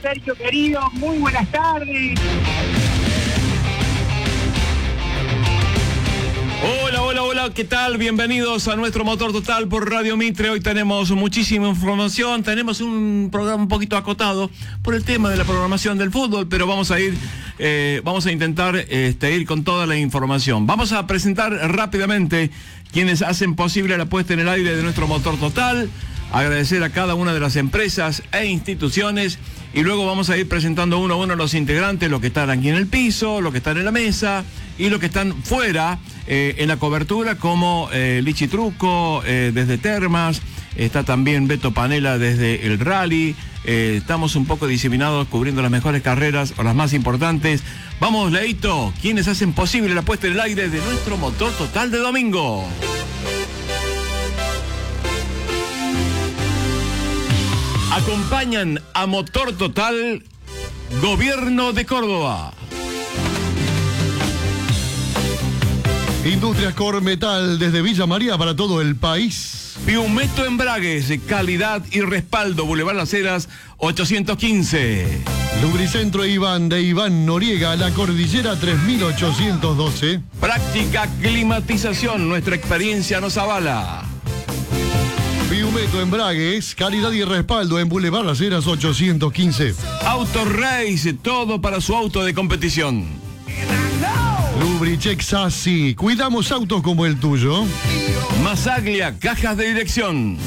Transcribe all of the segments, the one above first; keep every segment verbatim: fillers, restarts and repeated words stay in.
Sergio querido, muy buenas tardes. Hola, hola, hola, ¿qué tal? Bienvenidos a nuestro Motor Total por Radio Mitre. Hoy tenemos muchísima información, tenemos un programa un poquito acotado por el tema de la programación del fútbol, pero vamos a ir, eh, vamos a intentar este, ir con toda la información. Vamos a presentar rápidamente quienes hacen posible la puesta en el aire de nuestro Motor Total, agradecer a cada una de las empresas e instituciones y luego vamos a ir presentando uno a uno a los integrantes, los que están aquí en el piso, los que están en la mesa y los que están fuera eh, en la cobertura, como eh, Lichi Truco eh, desde Termas, está también Beto Panela desde el Rally, eh, estamos un poco diseminados cubriendo las mejores carreras o las más importantes. Vamos, Leito, quienes hacen posible la puesta en el aire de nuestro Motor Total de domingo. Acompañan a Motor Total Gobierno de Córdoba. Industrias Cormetal desde Villa María para todo el país. Piumeto Embragues, calidad y respaldo, Boulevard Las Heras ochocientos quince. Lubricentro Iván de Iván Noriega, La Cordillera tres mil ochocientos doce. Práctica Climatización, nuestra experiencia nos avala. Piumeto Embragues, calidad y respaldo en Boulevard Las Heras ochocientos quince. Auto Race, todo para su auto de competición. Lubricheck Sassi, cuidamos autos como el tuyo. Masaglia, cajas de dirección.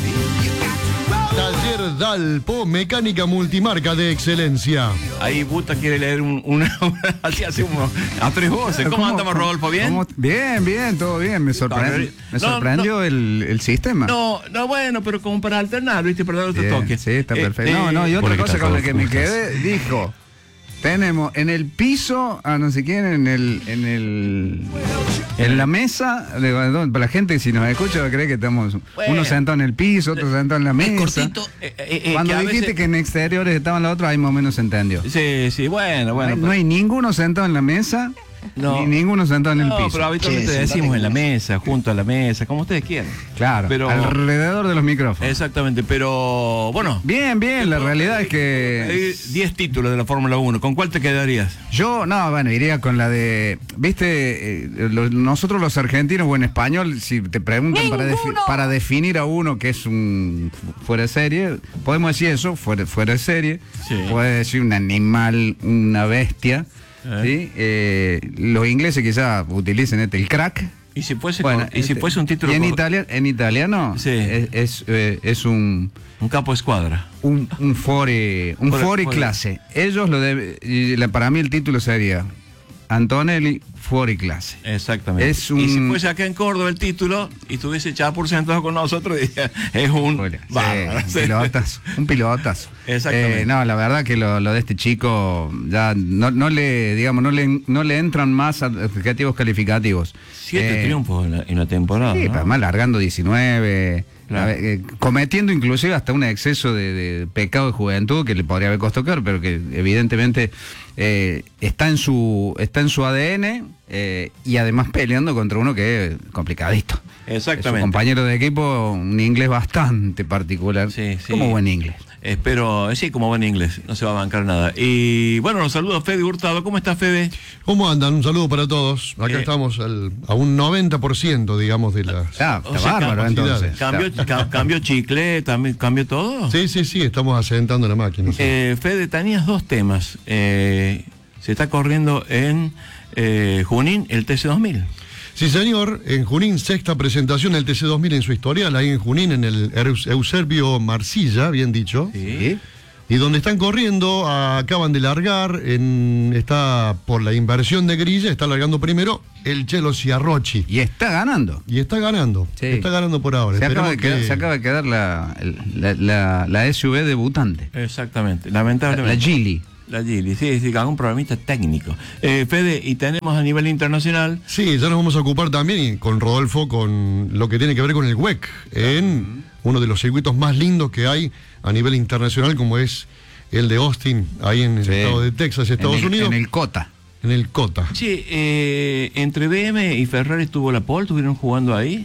Taller Dalpo, mecánica multimarca de excelencia. Ahí Buta quiere leer un, una, una así hace uno, a tres voces. ¿Cómo, ¿Cómo andamos, Rodolfo? ¿Bien? ¿Cómo? Bien, bien, todo bien. Me, sorprend... me no, sorprendió no, el, el sistema. No, no, bueno, pero como para alternar, ¿viste? Para dar otro bien, toque. Sí, está perfecto. Eh, no, no, y otra cosa con la que me juntas. quedé, dijo... Tenemos en el piso a no sé quién, en el, en el, en la mesa, para la gente si nos escucha va a creer que estamos bueno, uno sentado en el piso, otro sentado en la mesa. Es cortito. Eh, eh, eh, Cuando que dijiste veces... que en exteriores estaban los otros, ahí más o menos se entendió. Sí, sí, bueno, bueno. No hay, pero... no hay ninguno sentado en la mesa, no. ni ninguno sentado en el no, piso. pero habitualmente Che, decimos en la mesa, junto a la mesa, como ustedes quieran. Claro, pero... alrededor de los micrófonos. Exactamente, pero bueno. Bien, bien, la realidad es que... Hay diez títulos de la Fórmula uno, ¿con cuál te quedarías? Yo, no, bueno, iría con la de... Viste, eh, lo, nosotros los argentinos o en español, si te preguntan para, defi para definir a uno que es un fuera de serie, podemos decir eso, fuera, fuera de serie, sí. Puede decir un animal, una bestia, ¿eh? ¿Sí? Eh, los ingleses quizás utilicen este, el crack. ¿Y si fuese, bueno, con, ¿y si este, fuese un título? Y en, con... Italia, en italiano sí. es, es, eh, es un... Un capo escuadra. Un, un fori, un Fore, fori fore. clase. Ellos lo deben... y la, para mí el título sería Antonelli Fuori clase. Exactamente. Es un... Y si fuese acá en Córdoba el título y tuviese echado por sentado con nosotros, diría, es un Bueno, bárbaro. sí, un pilotazo. Un pilotazo. Exactamente. Eh, no, la verdad que lo, lo de este chico ya no, no le, digamos, no le, no le entran más adjetivos calificativos. Siete eh, triunfos en la, en la temporada. Sí, ¿no? además largando diecinueve. Claro. A ver, eh, cometiendo inclusive hasta un exceso de, de pecado de juventud que le podría haber costado caro, pero que evidentemente eh, está en su está en su A D N eh, y además peleando contra uno que es complicadito. Exactamente. Su compañero de equipo, un inglés bastante particular, Sí, sí. como buen inglés. Espero, sí, como buen inglés, no se va a bancar nada. Y bueno, los saludo a Fede Hurtado. ¿Cómo estás, Fede? ¿Cómo andan? Un saludo para todos. Acá Eh, estamos al, a un noventa por ciento, digamos, de las... Ah, O está sea, bárbaro, entonces. Cambió, ca- cambió chicle, también cambió todo. Sí, sí, sí, estamos asentando la máquina. Sí. Eh, Fede, tenías dos temas. Eh, se está corriendo en eh, Junín el T C dos mil. Sí, señor, en Junín, sexta presentación del T C dos mil en su historial, ahí en Junín, en el Eus- Eusebio Marcilla, bien dicho. Sí. Y donde están corriendo, ah, acaban de largar, en, está por la inversión de grilla, está largando primero el Chelo Ciarrochi. Y está ganando. Y está ganando, Sí. está ganando por ahora. Se acaba, de Esperemos quedar, que- se acaba de quedar la, la, la, la S U V debutante. Exactamente, La, lamentablemente. la Gili. La Gili, sí, sí, algún problemita técnico. Eh, Fede, y tenemos a nivel internacional. Sí, ya nos vamos a ocupar también y con Rodolfo con lo que tiene que ver con el W E C, en uno de los circuitos más lindos que hay a nivel internacional, como es el de Austin, ahí en el Sí. estado de Texas, Estados en el, Unidos, En el Cota. en el COTA. Sí, eh, entre B M y Ferrari estuvo la pole, estuvieron jugando ahí.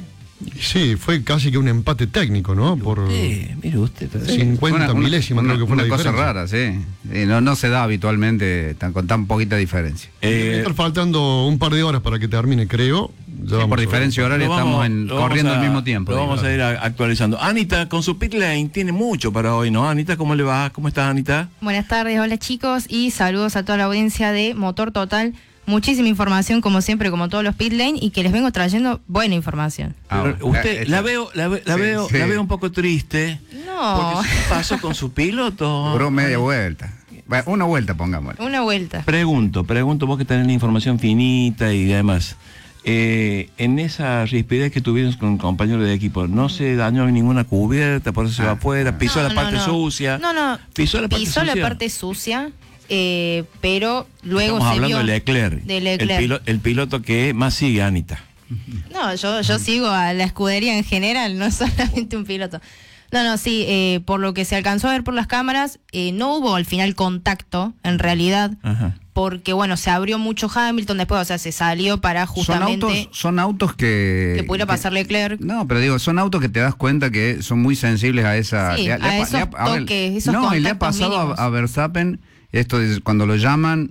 Sí, fue casi que un empate técnico, ¿no? Por Sí, mire usted. cincuenta milésimas creo que fue una la cosa diferencia. rara, sí. Y no, no se da habitualmente tan, con tan poquita diferencia. Debe Eh, estar faltando un par de horas para que termine, creo. Ya Sí, vamos por a ver. diferencia horaria lo vamos- estamos en- lo vamos corriendo a- al mismo tiempo. Lo vamos digo. a ir a- actualizando. Anita, con su pit lane, tiene mucho para hoy, ¿no? Anita, ¿cómo le va? ¿Cómo estás, Anita? Buenas tardes, hola chicos y saludos a toda la audiencia de Motor Total. Muchísima información como siempre, como todos los pit lane y que les vengo trayendo buena información. Ah, Pero bueno. usted, Eh, la eh, veo, la, ve- la sí, veo, sí. la veo un poco triste. No, Porque ¿qué pasó con su piloto? Duró media vuelta. Bueno, una vuelta, pongamos. una vuelta. Pregunto, pregunto, vos que tenés la información finita y demás. Eh, en esa rispidez que tuvieron con compañeros de equipo, ¿no se dañó ninguna cubierta, por eso se va Ah. afuera? ¿Pisó No, la no, parte no. sucia? No, no, ¿Pisó la parte pisó sucia? la parte sucia, eh, pero luego Estamos se hablando vio... de Leclerc. de Leclerc. El, pilo- el piloto que más sigue, Anita. No, yo, yo sigo a la escudería en general, no solamente un piloto. No, no, sí, eh, por lo que se alcanzó a ver por las cámaras, eh, no hubo al final contacto, en realidad, Ajá. porque bueno, se abrió mucho Hamilton después, o sea, se salió para Son justamente autos, son autos que... que pudiera pasar Leclerc. No, pero digo, son autos que te das cuenta que son muy sensibles a esa... Sí, le- a le ha pa- esos le ha- a ver, toques, esos no, y le ha contactos pasado mínimos. a, a Verstappen, esto es cuando lo llaman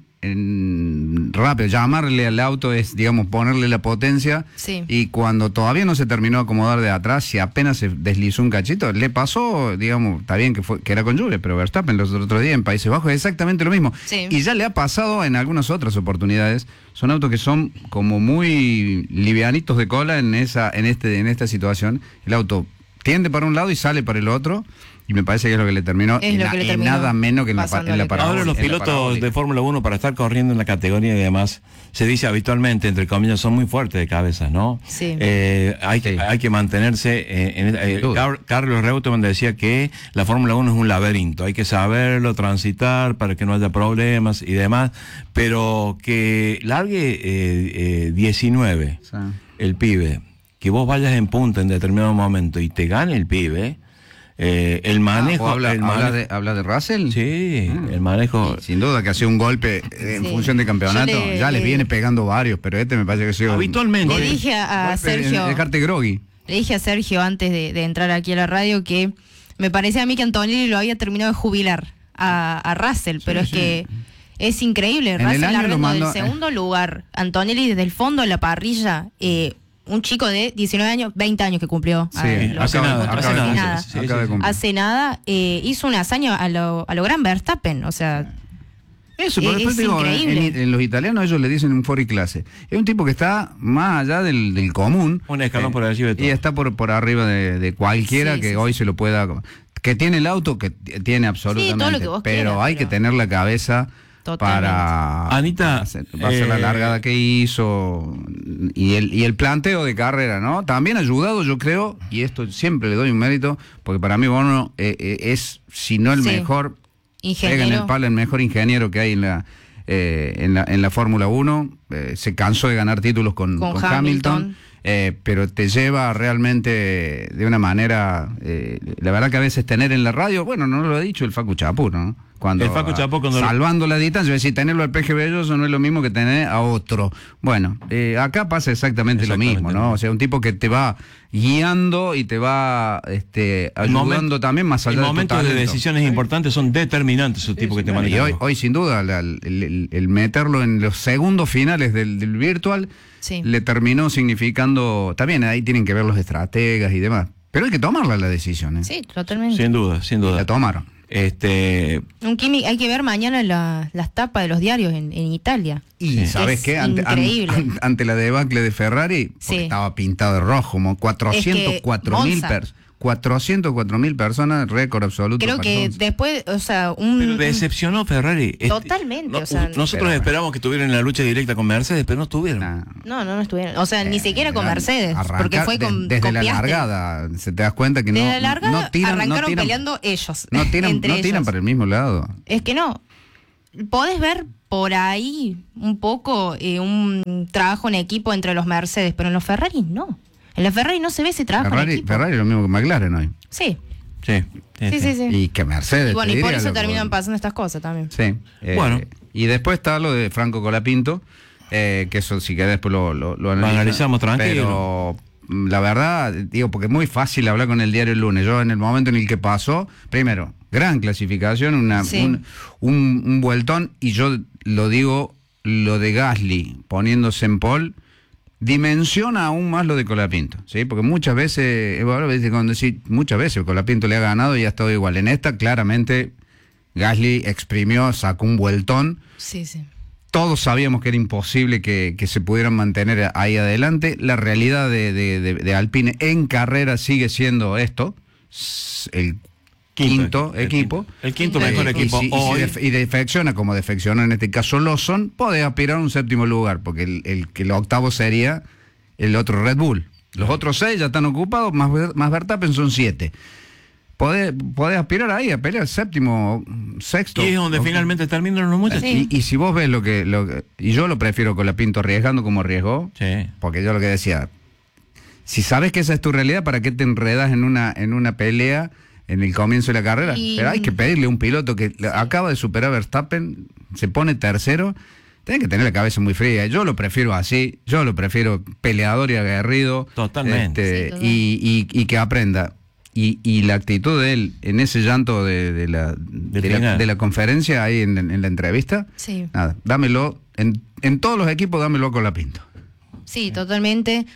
en, rápido, llamarle al auto es, digamos, ponerle la potencia, Sí. y cuando todavía no se terminó de acomodar de atrás, si apenas se deslizó un cachito, le pasó, digamos, está bien que fue que era con lluvia, pero Verstappen los otros días en Países Bajos es exactamente lo mismo. Sí. Y ya le ha pasado en algunas otras oportunidades. Son autos que son como muy livianitos de cola en esa, en este, en esta situación. El auto tiende para un lado y sale para el otro. Y me parece que es lo que le terminó, Es en, lo na- que le en terminó nada menos que en la, pa- pasando en la a Leclerc. parabólica. Ahora los en la pilotos parabólica. de Fórmula uno para estar corriendo en la categoría y demás, se dice habitualmente, entre comillas, son muy fuertes de cabeza, ¿no? Sí. Eh, hay, que, Sí. hay que mantenerse eh, en... eh, Sin duda. Car- Carlos Reutemann decía que la Fórmula uno es un laberinto, hay que saberlo, transitar para que no haya problemas y demás, pero que largue eh, eh, diecinueve, Sí. el pibe, que vos vayas en punta en determinado momento y te gane el pibe, eh, el manejo... Ah, ¿o habla, el habla manejo- de, ¿Habla de Russell? Sí, Mm. el manejo... Sin duda que ha sido un golpe eh, en Sí. función de campeonato. Yo le- ya les le- viene pegando varios, pero este me parece que ha sido un Habitualmente. Le dije a, a golpe en Sergio, dejarte groggy. le dije a Sergio antes de, de entrar aquí a la radio que me parecía a mí que Antonelli lo había terminado de jubilar a, a Russell, pero es sí. que es increíble. En el Russell año lo largando mandó- del segundo lugar, Antonelli desde el fondo de la parrilla, eh, un chico de diecinueve años, veinte años que cumplió. Sí, a ver, lo hace acabo de nada, encontrar. hace Hace nada. nada. Sí, sí, Acaba de sí. cumplir. Hace nada eh, hizo una hazaña a lo, a lo gran Verstappen, o sea, Eso, pero Es- después es te digo, en, increíble. en los italianos ellos le dicen un fuori clase. Es un tipo que está más allá del, del común. Un escalón por arriba de todo. Y está por, por arriba de, de cualquiera Sí, que sí, hoy se lo pueda... Que tiene el auto, que t- tiene absolutamente. todo lo que vos pero quieras, hay pero- que tener la cabeza Totalmente. para... Anita, para hacer, para hacer la eh, largada que hizo y el, y el planteo de carrera, ¿no? También ha ayudado, yo creo, y esto siempre le doy un mérito, porque para mí Bono eh, eh, es, si no el Sí. mejor, ingeniero. pega en el palo, el mejor ingeniero que hay en la eh, en la, en la Fórmula uno. Eh, se cansó de ganar títulos con, Con con Hamilton. Hamilton, eh, pero te lleva realmente de una manera, eh, la verdad que a veces tener en la radio, bueno, no lo ha dicho el Facu Chapú, ¿no? Cuando, El Facu Chapú cuando- salvando la distancia, es decir, tenerlo al P G Belloso no es lo mismo que tener a otro. Bueno, eh, acá pasa exactamente, Exactamente lo mismo, lo ¿no? mismo. O sea, un tipo que te va guiando y te va este, El ayudando momento- también más allá En de tu momentos de talento. decisiones importantes son determinantes esos tipos que te Bueno, y manejan. hoy, hoy sin duda la- el, el- el meterlo en los segundos finales del, del virtual Sí. le terminó significando, está bien, ahí tienen que ver los estrategas y demás, pero hay que tomarla la decisión, ¿eh? Sí, totalmente. Sin duda, sin La duda. tomaron. Este, Un Kimi, hay que ver mañana la- las tapas de los diarios en, en Italia. Y Sí. ¿sabes Es qué? Ante, an- increíble. an- ante la debacle de Ferrari, porque Sí. estaba pintado de rojo, como cuatrocientos cuatro mil Monza. personas. cuatrocientos cuatro mil personas, récord absoluto. Creo para que Monza. después, o sea, un... pero decepcionó Ferrari. Este, Totalmente, no- o sea, nosotros pero bueno. esperamos que estuvieran en la lucha directa con Mercedes, pero no estuvieron. Nah. No, no, no estuvieron. O sea, ni Eh, siquiera con arran- Mercedes, arrancar porque fue de- con, desde con la Piastri. largada, se te das cuenta que De no, la largada no tiran, no arrancaron tiran- peleando ellos. no tiran, entre no tiran ellos. para el mismo lado. Es que no. Podés ver por ahí un poco eh, un trabajo en equipo entre los Mercedes, pero en los Ferrari no. En los Ferrari no se ve ese trabajo en Ferrari, equipo. Ferrari es lo mismo que McLaren hoy. Sí, Sí, sí, sí. sí. Y que Mercedes. Y bueno, te y por diría, eso loco. terminan pasando estas cosas también. Sí. eh, Bueno. Y después está lo de Franco Colapinto, eh, que eso sí que después lo, lo, lo analiza, analizamos tranquilo. Pero la verdad, digo, porque es muy fácil hablar con el diario el lunes. Yo en el momento en el que pasó, primero, gran clasificación, una, Sí. un, un, un vueltón, y yo lo digo, lo de Gasly poniéndose en pole, dimensiona aún más lo de Colapinto, ¿sí? Porque muchas veces, bueno, cuando decís, muchas veces Colapinto le ha ganado y ha estado igual. En esta, claramente, Gasly exprimió, sacó un vueltón. Sí, sí. Todos sabíamos que era imposible que, que se pudieran mantener ahí adelante. La realidad de, de, de, de Alpine en carrera sigue siendo esto, el quinto, el equipo. quinto. El quinto Eh, mejor y equipo si- y si hoy. def- y defecciona como defecciona en este caso Lawson, podés aspirar a un séptimo lugar, porque el, el, que el octavo sería el otro Red Bull. Los otros seis ya están ocupados, más, Ver- más Verstappen son siete. Podés, podés aspirar ahí a pelear séptimo, sexto. Y es donde octavo. finalmente terminan los muchachos. Sí. Y, y si vos ves lo que, lo que- y yo lo prefiero con la Pinto arriesgando como arriesgó, Sí. porque yo lo que decía, si sabes que esa es tu realidad, ¿para qué te enredas en una, en una pelea en el comienzo de la carrera? Y- Pero hay que pedirle a un piloto que acaba de superar a Verstappen, se pone tercero, tiene que tener la cabeza muy fría. Yo lo prefiero así, yo lo prefiero peleador y aguerrido. Totalmente. este, Sí, total. y, y, y que aprenda. Y, y la actitud de él en ese llanto de, de, la, de, la, final. de la conferencia ahí en, en la entrevista, Sí. nada, dámelo, en, en todos los equipos dámelo con la Pinto. Sí, totalmente.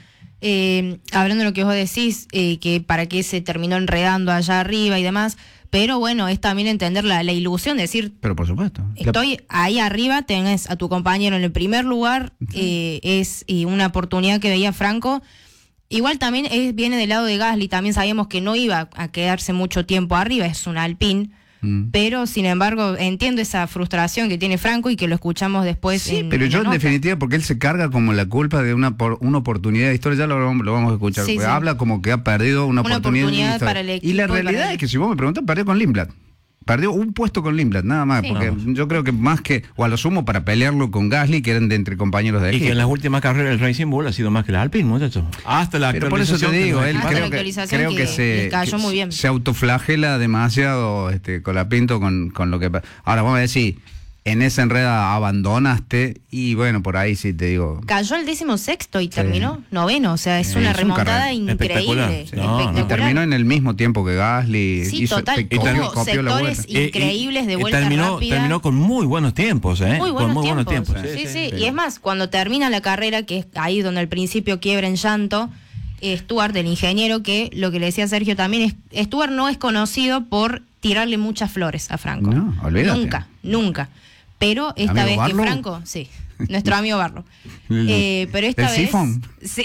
Eh, hablando de lo que vos decís, eh, que para qué se terminó enredando allá arriba y demás, pero bueno, es también entender la, la ilusión, decir, Pero por supuesto. La- estoy ahí arriba, tenés a tu compañero en el primer lugar, eh, es y una oportunidad que veía Franco. Igual también es, viene del lado de Gasly, también sabíamos que no iba a quedarse mucho tiempo arriba, es un Alpine. Mm. Pero, sin embargo, entiendo esa frustración que tiene Franco y que lo escuchamos después. Sí, en- pero en yo la en nota. definitiva, porque él se carga como la culpa de una por, una oportunidad de historia, ya lo, vamos- lo vamos a escuchar, Sí, porque sí. habla como que ha perdido una, Una oportunidad, de oportunidad historia. para el Y la equipo y realidad para el- es que si vos me preguntas, perdió con Lindblad. Perdió un puesto con Lindblad, nada más, Sí. porque yo creo que más que, o a lo sumo para pelearlo con Gasly, que eran de entre compañeros de Y que equipo. en las últimas carreras el Racing Bull ha sido más que la Alpine, muchachos. Hasta la Pero por eso te actualización que digo, nos él Hasta equiparon. la creo que, actualización creo que, que se, le cayó que muy bien. se autoflagela demasiado este, Colapinto con, con lo que... pa- Ahora vamos a decir, en esa enreda abandonaste y bueno, por ahí sí te digo... Cayó el décimo sexto y terminó noveno, o sea, es Sí, una es un remontada carrera espectacular. increíble. Sí. No, no. Y espectacular. terminó en el mismo tiempo que Gasly. Sí, hizo- total, pe- tuvo copió- copió la sectores vuelta. Eh, increíbles de eh, vuelta terminó, rápida. terminó con muy buenos tiempos, ¿eh? Muy con buenos muy buenos tiempos. tiempos. Sí, sí, y es más, cuando termina la carrera, que es ahí donde al principio quiebra en llanto, eh, Stuart, el ingeniero, que lo que le decía Sergio también es, Stuart no es conocido por tirarle muchas flores a Franco. No, olvídate. Nunca, nunca. Pero esta ¿Amigo vez Barlow? que Franco, sí, nuestro amigo Barro. El- Eh, pero esta el vez... sifón. Sí.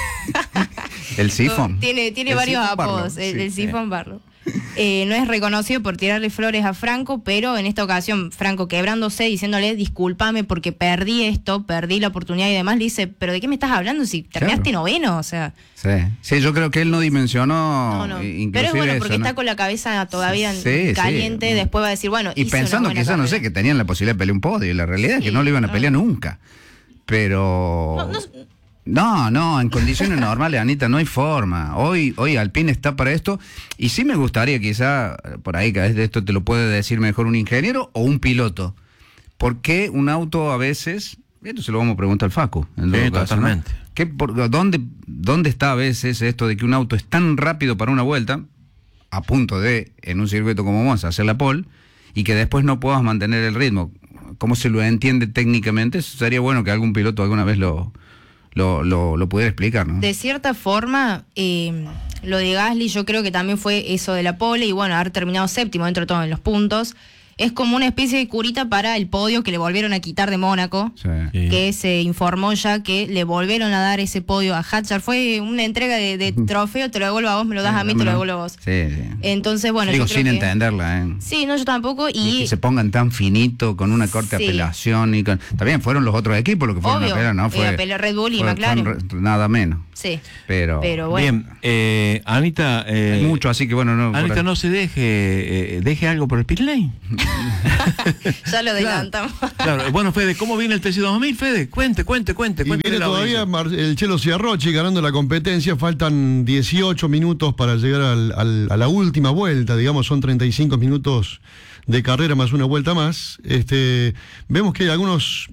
El sifón. Tiene, tiene El varios sifón Barlow, apodos, el, sí. el sifón Barlow. Eh, no es reconocido por tirarle flores a Franco, pero en esta ocasión Franco quebrándose, diciéndole discúlpame porque perdí esto, perdí la oportunidad y demás, le dice, pero ¿de qué me estás hablando si terminaste Claro. noveno? O sea, Sí. Sí, yo creo que él no dimensionó. no, no. eh, inclusive Pero es bueno eso, porque ¿no? está con la cabeza todavía Sí, sí. caliente, después va a decir, bueno, Y hice una pensando buena quizás, no sé, carrera. que tenían la posibilidad de pelear un podio. Y la realidad es que Sí, no lo iban a no. pelear nunca. Pero. No, no- No, no, en condiciones normales, Anita, no hay forma. Hoy, hoy Alpine está para esto. Y sí me gustaría, quizá, por ahí, que a veces de esto te lo puede decir mejor un ingeniero o un piloto. ¿Por qué un auto a veces, esto se lo vamos a preguntar al Facu, en Sí, todo caso, ¿no? totalmente. ¿Qué, por, dónde, ¿Dónde está a veces esto de que un auto es tan rápido para una vuelta, a punto de, en un circuito como Monza, hacer la pole, y que después no puedas mantener el ritmo? ¿Cómo se lo entiende técnicamente? Eso sería bueno que algún piloto alguna vez lo, lo, lo, lo pudiera explicar, ¿no? De cierta forma, eh, lo de Gasly yo creo que también fue eso de la pole y bueno, haber terminado séptimo dentro de todo en los puntos. Es como una especie de curita para el podio que le volvieron a quitar de Mónaco. Sí. Sí. Que se informó ya que le volvieron a dar ese podio a Hadjar. Fue una entrega de, de trofeo, te lo devuelvo a vos, me lo das a mí, te lo devuelvo a vos. Sí, sí. Entonces, bueno, Digo, yo creo sin que... entenderla, ¿eh? Sí, no, yo tampoco. Y Y que se pongan tan finito con una corte Sí. apelación y con... También fueron los otros equipos los que fueron Obvio, a pelear, ¿no? eh, Fue, a pelear Red Bull y fue- McLaren. fue re- nada menos. sí, Pero, pero bueno. Bien, eh, Anita. Eh, hay mucho, así que bueno, no. por Anita, ahí. no se deje, eh, deje algo por el pit lane. Ya lo adelantamos. Claro, bueno, Fede, ¿cómo viene el T C dos mil, Fede? Cuente, cuente, cuente. Y cuente viene la todavía audiencia. Mar- el Chelo Ciarrochi ganando la competencia. Faltan dieciocho minutos para llegar al- al- a la última vuelta. Digamos, son treinta y cinco minutos de carrera más una vuelta más. Este, vemos que hay algunos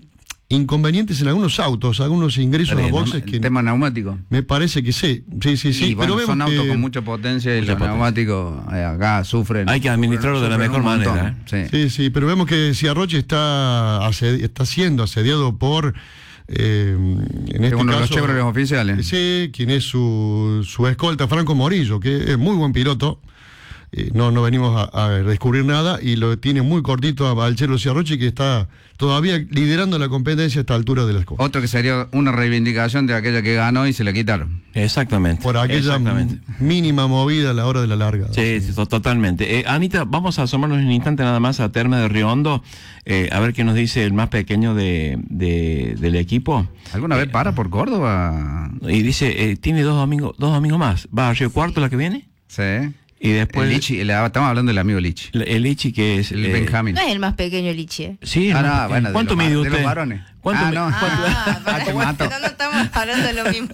inconvenientes en algunos autos, algunos ingresos El, a boxes el que tema neumático. me parece que sí, sí, sí, sí. Y bueno, pero son vemos autos que, con mucha potencia y Mucha los potencia. neumáticos eh, acá sufren. Hay que administrarlo de la sufren mejor un montón. manera, ¿eh? Sí. sí, sí, pero vemos que Ciarroche está asedi- está siendo asediado por eh, en Es este uno de los caso, Chevrolet oficiales. sí, quien es su, su escolta, Franco Morillo, que es muy buen piloto. Eh, no, no venimos a, a descubrir nada y lo tiene muy cortito a Balchero Ciarroche, que está todavía liderando la competencia a esta altura de las cosas. Otro que sería una reivindicación de aquella que ganó y se la quitaron. Exactamente. Por aquella Exactamente. m- mínima movida a la hora de la larga. Sí, sí, to- totalmente. Eh, Anita, vamos a asomarnos un instante nada más a Terma de Río Hondo, eh, a ver qué nos dice el más pequeño de, de- del equipo. ¿Alguna vez para por Córdoba? Y dice, eh, tiene dos domingos, dos domingos más. ¿Va a Río Cuarto la que viene? Sí. Y después el Lichi, el- estamos hablando del amigo Lichi. el, el Ichi, que es... El eh, Benjamín. No es el más pequeño Lichi, ¿eh? Sí, el Ah, más no, pequeño. bueno, de ¿Cuánto los mide var- de usted? los varones. ¿Cuánto Ah, mi- no. cuánto- Ah, Ah, te bueno, mato. no, no estamos hablando de lo mismo.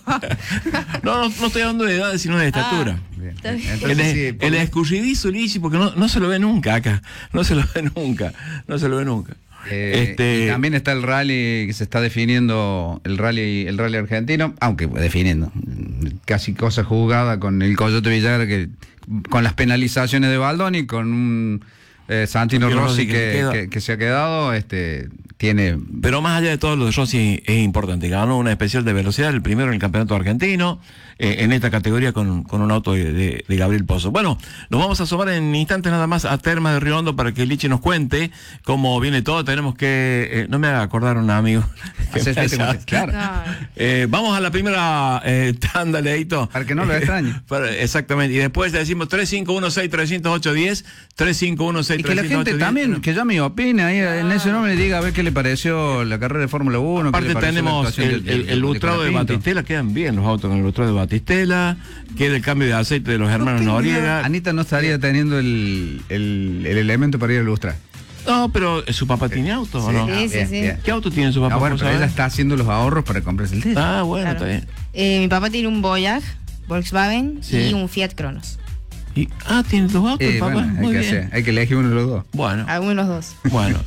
No, no, no estoy hablando de edad, sino de estatura. Bien. Está bien. El, Entonces, sí, el por- escurridizo Lichi, porque no, no se lo ve nunca acá. No se lo ve nunca. No se lo ve nunca. Eh, este, y también está el rally que se está definiendo, el rally el rally argentino, aunque definiendo, casi cosa jugada con el Coyote Villagra, que con las penalizaciones de Baldoni, con un eh, Santino Santino Rossi Rossi que se que, queda. que- que se ha quedado, este tiene... Pero más allá de todo, lo de Rossi es importante. Ganó una especial de velocidad, el primero en el campeonato argentino, eh, en esta categoría con, con un auto de, de- de Gabriel Pozo. Bueno, nos vamos a asomar en instantes nada más a Termas de Río Hondo para que Lichi nos cuente cómo viene todo. Tenemos que... eh, no me haga acordar un amigo. que Haces me viste como hace- que- claro. No. Eh, vamos a la primera eh, tanda, Leito. Para que no lo extrañe. Para- exactamente. Y después le decimos tres cinco uno seis tres cero ocho uno cero, tres cinco uno seis Y que tres la cero ocho gente uno cero. también, que llame y opine ahí en ese nombre, diga a ver qué le pareció la carrera de Fórmula uno. qué le Aparte pareció la tenemos actuación el, de- el, de- el de lustrado de Colapinto. Batistela, quedan bien los autos con el lustrado de Batistela, queda el cambio de aceite de los hermanos Noriega. Anita no estaría teniendo el, el, el elemento para ir a ilustrar. No, pero ¿eh, ¿su papá tiene auto o no? Sí, sí, sí. ¿Qué auto tiene su papá? Ah, bueno, ¿Vos pero sabés? ella está haciendo los ahorros para comprarse el test. Ah, bueno, Claro. está bien. Eh, mi papá tiene un Voyage, Volkswagen Sí. y un Fiat Cronos. Y, ah, tiene dos autos, Eh, el papá. bueno, hay, Muy que bien. hacer, hay que elegir uno de los dos. Bueno. Alguno de los dos. Bueno,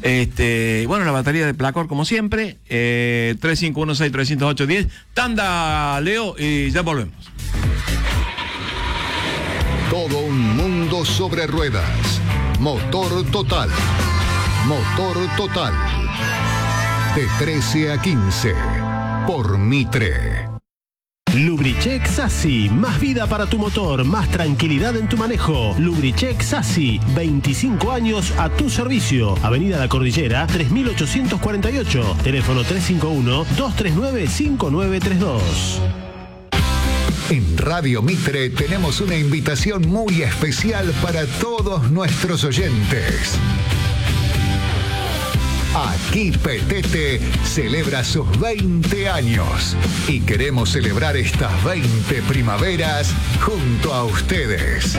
este, bueno, la batería de Placor, como siempre, eh, tres cinco uno seis tres cero ocho uno cero. Tanda, Leo, y ya volvemos. Todo un mundo sobre ruedas. Motor Total. Motor Total. De trece a quince. Por Mitre. Lubricheck Sassi, más vida para tu motor, más tranquilidad en tu manejo. Lubricheck Sassi, veinticinco años a tu servicio. Avenida La Cordillera, tres mil ochocientos cuarenta y ocho. Teléfono tres cinco uno, dos tres nueve, cinco nueve tres dos. En Radio Mitre tenemos una invitación muy especial para todos nuestros oyentes. Aquí Petete celebra sus veinte años y queremos celebrar estas veinte primaveras junto a ustedes.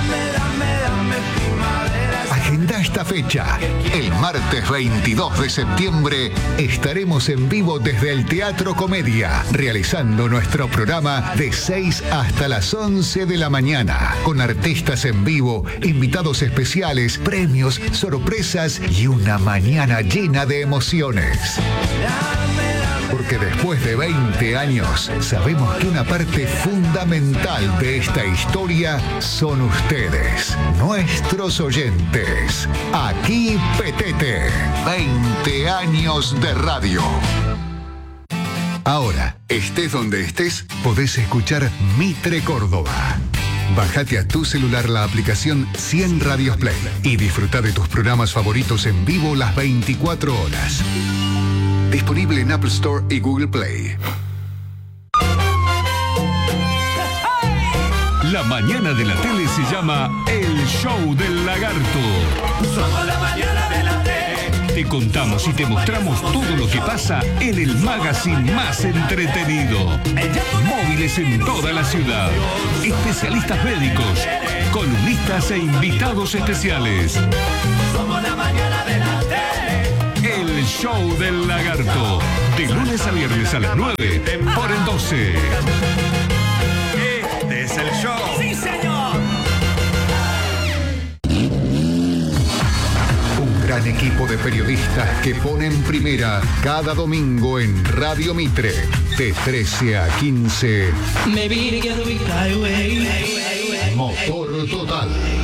Agenda esta fecha. El martes veintidós de septiembre estaremos en vivo desde el Teatro Comedia, realizando nuestro programa de seis hasta las once de la mañana, con artistas en vivo, invitados especiales, premios, sorpresas y una mañana llena de emociones. Porque después de veinte años, sabemos que una parte fundamental de esta historia son ustedes, nuestros oyentes. Aquí Petete, veinte años de radio. Ahora, estés donde estés, podés escuchar Mitre Córdoba. Bájate a tu celular la aplicación cien Radios Play y disfruta de tus programas favoritos en vivo las veinticuatro horas. Disponible en Apple Store y Google Play. La mañana de la tele se llama El Show del Lagarto. Somos la mañana de la tele. Te contamos y te mostramos todo lo que pasa en el magazine más entretenido. Móviles en toda la ciudad. Especialistas médicos, columnistas e invitados especiales. Somos la mañana de la tele. El Show del Lagarto. De lunes a viernes a las nueve por el doce. Este es el show. ¡Sí, señor! Un gran gran equipo de periodistas que ponen primera cada domingo en Radio Mitre, de trece a quince. Motor Total.